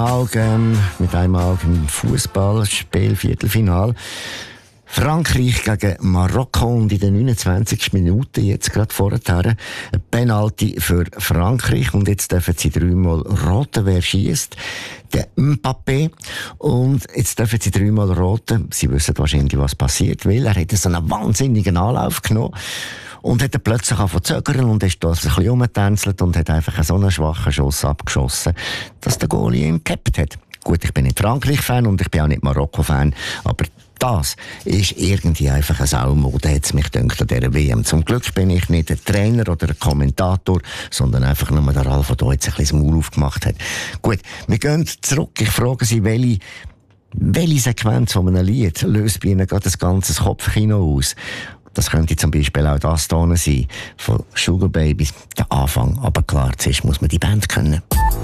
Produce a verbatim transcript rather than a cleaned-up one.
Augen, mit einem Auge im Fußballspiel, Viertelfinal. Frankreich gegen Marokko und in den neunundzwanzigsten Minuten jetzt gerade vorher ein Penalty für Frankreich und jetzt dürfen sie dreimal roten, wer schießt. Der Mbappé. Und jetzt dürfen sie dreimal roten. Sie wissen wahrscheinlich, was passiert, weil er hat so einen wahnsinnigen Anlauf genommen und hat dann plötzlich angefangen zu zögern und ist da ein bisschen rumgetänzelt und hat einfach so einen schwachen Schuss abgeschossen, dass der Goalie ihn gehabt hat. Gut, ich bin nicht Frankreich-Fan und ich bin auch nicht Marokko-Fan, aber das ist irgendwie einfach eine Saumode, hat es mich gedacht, an dieser W M. Zum Glück bin ich nicht ein Trainer oder ein Kommentator, sondern einfach nur der Ralf, der da jetzt ein bisschen das Maul aufgemacht hat. Gut, wir gehen zurück. Ich frage Sie, welche, welche Sequenz von einem Lied löst bei Ihnen gerade das ganze Kopfkino aus? Das könnte zum Beispiel auch das hier sein, von Sugar Babies, der Anfang. Aber klar, zuerst muss man die Band kennen.